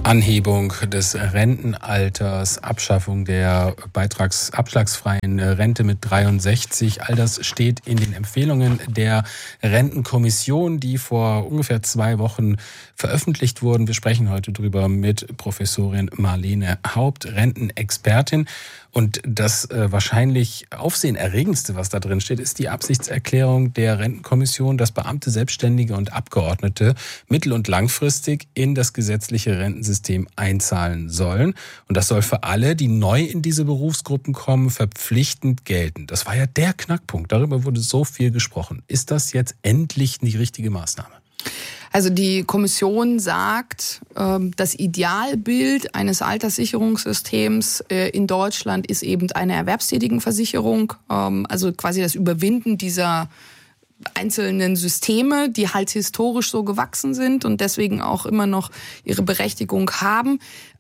Anhebung des Rentenalters, Abschaffung der beitragsabschlagsfreien Rente mit 63. All das steht in den Empfehlungen der Rentenkommission, die vor ungefähr 2 Wochen veröffentlicht wurden. Wir sprechen heute drüber mit Professorin Marlene Haupt, Rentenexpertin. Und das wahrscheinlich aufsehenerregendste, was da drin steht, ist die Absichtserklärung der Rentenkommission, dass Beamte, Selbstständige und Abgeordnete mittel- und langfristig in das gesetzliche Rentensystem einzahlen sollen. Und das soll für alle, die neu in diese Berufsgruppen kommen, verpflichtend gelten. Das war ja der Knackpunkt. Darüber wurde so viel gesprochen. Ist das jetzt endlich die richtige Maßnahme? Also die Kommission sagt, das Idealbild eines Alterssicherungssystems in Deutschland ist eben eine Erwerbstätigenversicherung, also quasi das Überwinden dieser einzelnen Systeme, die halt historisch so gewachsen sind und deswegen auch immer noch ihre Berechtigung haben.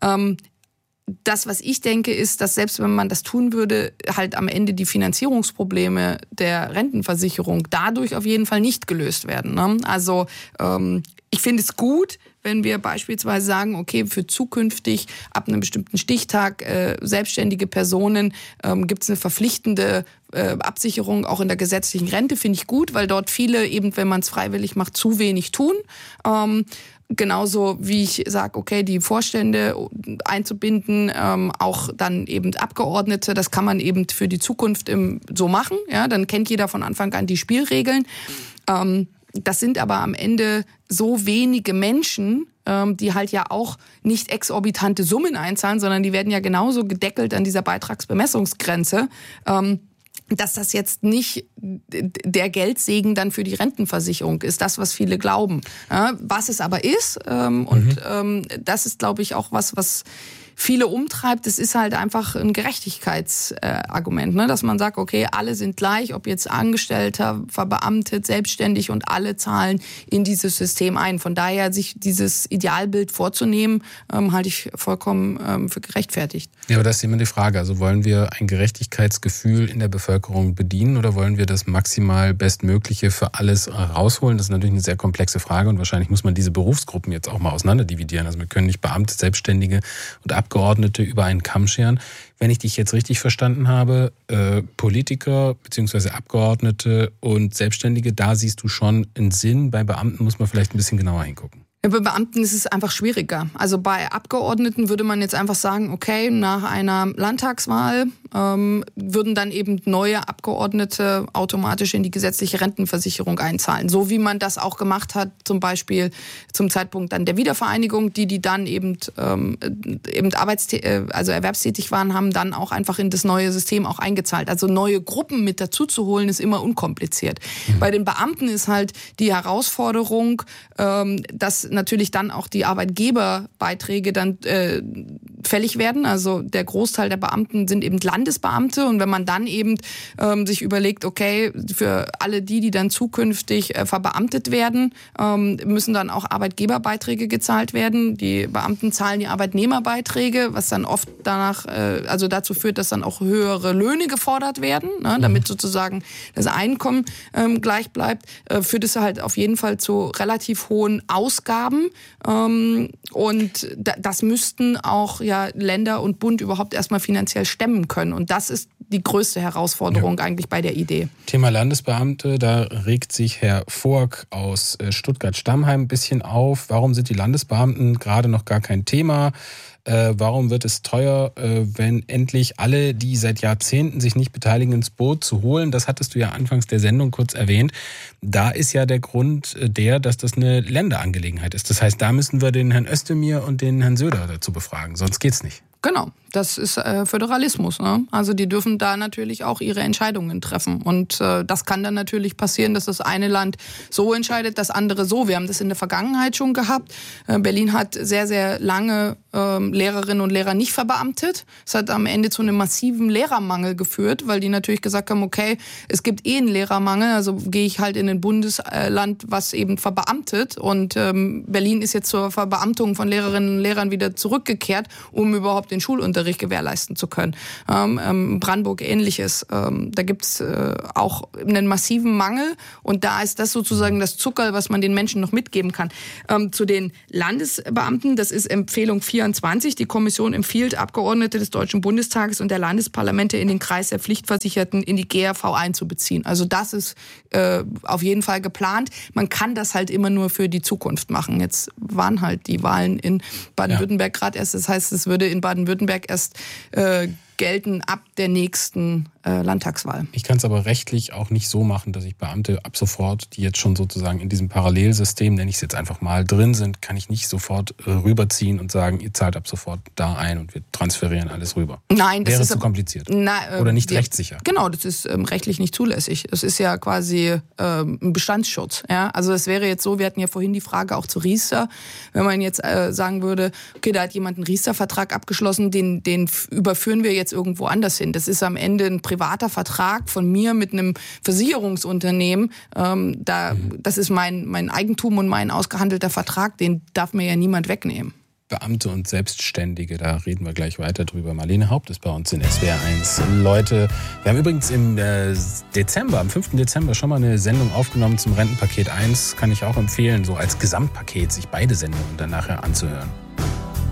Das, was ich denke, ist, dass selbst wenn man das tun würde, halt am Ende die Finanzierungsprobleme der Rentenversicherung dadurch auf jeden Fall nicht gelöst werden. Ne? Also ich finde es gut, wenn wir beispielsweise sagen, okay, für zukünftig ab einem bestimmten Stichtag selbstständige Personen gibt es eine verpflichtende Absicherung auch in der gesetzlichen Rente, finde ich gut, weil dort viele eben, wenn man es freiwillig macht, zu wenig tun. Genauso wie ich sage, okay, die Vorstände einzubinden, auch dann eben Abgeordnete, das kann man eben für die Zukunft so machen. Ja, dann kennt jeder von Anfang an die Spielregeln. Das sind aber am Ende so wenige Menschen, die halt ja auch nicht exorbitante Summen einzahlen, sondern die werden ja genauso gedeckelt an dieser Beitragsbemessungsgrenze, dass das jetzt nicht der Geldsegen dann für die Rentenversicherung ist, das, was viele glauben. Ja, was es aber ist, das ist, glaube ich, auch was viele umtreibt, es ist halt einfach ein Gerechtigkeitsargument, ne? Dass man sagt, okay, alle sind gleich, ob jetzt Angestellter, verbeamtet, selbstständig und alle zahlen in dieses System ein. Von daher, sich dieses Idealbild vorzunehmen, halte ich vollkommen für gerechtfertigt. Ja, aber das ist immer die Frage. Also wollen wir ein Gerechtigkeitsgefühl in der Bevölkerung bedienen oder wollen wir das maximal Bestmögliche für alles rausholen? Das ist natürlich eine sehr komplexe Frage und wahrscheinlich muss man diese Berufsgruppen jetzt auch mal auseinanderdividieren. Also wir können nicht Beamte, Selbstständige und Abgeordnete über einen Kamm scheren. Wenn ich dich jetzt richtig verstanden habe, Politiker bzw. Abgeordnete und Selbstständige, da siehst du schon einen Sinn. Bei Beamten muss man vielleicht ein bisschen genauer hingucken. Ja, bei Beamten ist es einfach schwieriger. Also bei Abgeordneten würde man jetzt einfach sagen, okay, nach einer Landtagswahl würden dann eben neue Abgeordnete automatisch in die gesetzliche Rentenversicherung einzahlen. So wie man das auch gemacht hat, zum Beispiel zum Zeitpunkt dann der Wiedervereinigung, die dann eben erwerbstätig waren, haben dann auch einfach in das neue System auch eingezahlt. Also neue Gruppen mit dazu zu holen, ist immer unkompliziert. Bei den Beamten ist halt die Herausforderung, dass natürlich dann auch die Arbeitgeberbeiträge dann fällig werden. Also der Großteil der Beamten sind eben Landesbeamte und wenn man dann eben sich überlegt, okay, für alle die dann zukünftig verbeamtet werden, müssen dann auch Arbeitgeberbeiträge gezahlt werden. Die Beamten zahlen die Arbeitnehmerbeiträge, was dann oft danach dazu führt, dass dann auch höhere Löhne gefordert werden, ne, damit sozusagen das Einkommen gleich bleibt, führt es halt auf jeden Fall zu relativ hohen Ausgaben und das müssten auch Länder und Bund überhaupt erstmal finanziell stemmen können und das ist die größte Herausforderung eigentlich bei der Idee. Thema Landesbeamte, da regt sich Herr Voig aus Stuttgart-Stammheim ein bisschen auf. Warum sind die Landesbeamten gerade noch gar kein Thema? Warum wird es teuer, wenn endlich alle, die seit Jahrzehnten sich nicht beteiligen, ins Boot zu holen? Das hattest du ja anfangs der Sendung kurz erwähnt. Da ist ja der Grund dass das eine Länderangelegenheit ist. Das heißt, da müssen wir den Herrn Özdemir und den Herrn Söder dazu befragen, sonst geht's nicht. Genau, das ist Föderalismus. Ne? Also die dürfen da natürlich auch ihre Entscheidungen treffen. Und das kann dann natürlich passieren, dass das eine Land so entscheidet, das andere so. Wir haben das in der Vergangenheit schon gehabt. Berlin hat sehr, sehr lange Lehrerinnen und Lehrer nicht verbeamtet. Es hat am Ende zu einem massiven Lehrermangel geführt, weil die natürlich gesagt haben, okay, es gibt einen Lehrermangel, also gehe ich halt in ein Bundesland, was eben verbeamtet. Und Berlin ist jetzt zur Verbeamtung von Lehrerinnen und Lehrern wieder zurückgekehrt, um überhaupt den Schulunterricht gewährleisten zu können. Brandenburg ähnliches. Da gibt's auch einen massiven Mangel und da ist das sozusagen das Zuckerl, was man den Menschen noch mitgeben kann. Zu den Landesbeamten, das ist Empfehlung 24. Die Kommission empfiehlt, Abgeordnete des Deutschen Bundestages und der Landesparlamente in den Kreis der Pflichtversicherten in die GAV einzubeziehen. Also das ist auf jeden Fall geplant. Man kann das halt immer nur für die Zukunft machen. Jetzt waren halt die Wahlen in Baden-Württemberg gerade erst. Das heißt, es würde in Baden-Württemberg erst gelten ab der nächsten Landtagswahl. Ich kann es aber rechtlich auch nicht so machen, dass ich Beamte ab sofort, die jetzt schon sozusagen in diesem Parallelsystem, nenne ich es jetzt einfach mal, drin sind, kann ich nicht sofort rüberziehen und sagen, ihr zahlt ab sofort da ein und wir transferieren alles rüber. Nein, das wäre ist zu kompliziert. Oder nicht rechtssicher. Genau, das ist rechtlich nicht zulässig. Es ist ja quasi ein Bestandsschutz. Ja? Also es wäre jetzt so, wir hatten ja vorhin die Frage auch zu Riester, wenn man jetzt sagen würde, okay, da hat jemand einen Riester-Vertrag abgeschlossen, den überführen wir jetzt irgendwo anders hin. Das ist am Ende ein privater Vertrag von mir mit einem Versicherungsunternehmen. Das ist mein Eigentum und mein ausgehandelter Vertrag, den darf mir ja niemand wegnehmen. Beamte und Selbstständige, da reden wir gleich weiter drüber. Marlene Haupt ist bei uns in SWR1. Leute, wir haben übrigens im Dezember, am 5. Dezember schon mal eine Sendung aufgenommen zum Rentenpaket 1. Kann ich auch empfehlen, so als Gesamtpaket sich beide Sendungen dann nachher anzuhören.